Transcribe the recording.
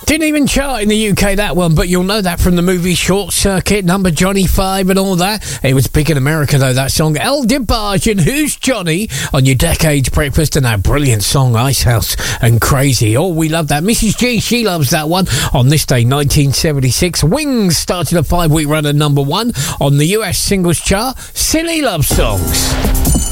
Didn't even chart in the UK, that one, but you'll know that from the movie Short Circuit, Number Johnny 5 and all that. It was big in America, though, that song. El DeBarge and Who's Johnny on your Decades Breakfast, and that brilliant song, Icehouse and Crazy. Oh, we love that. Mrs. G, she loves that one. On this day, 1976, Wings started a 5-week run at number 1 on the US singles chart. Silly Love Songs.